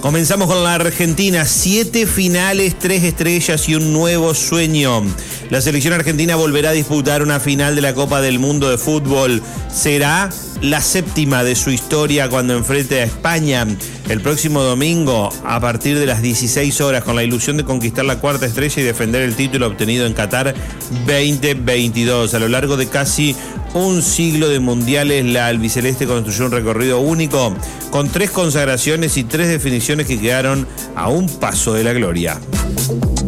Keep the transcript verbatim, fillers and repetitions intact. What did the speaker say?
Comenzamos con la Argentina, siete finales, tres estrellas y un nuevo sueño. La selección argentina volverá a disputar una final de la Copa del Mundo de Fútbol. Será la séptima de su historia cuando enfrente a España el próximo domingo a partir de las dieciséis horas, con la ilusión de conquistar la cuarta estrella y defender el título obtenido en Qatar veinte veintidós. A lo largo de casi un siglo de mundiales, la albiceleste construyó un recorrido único con tres consagraciones y tres definiciones que quedaron a un paso de la gloria.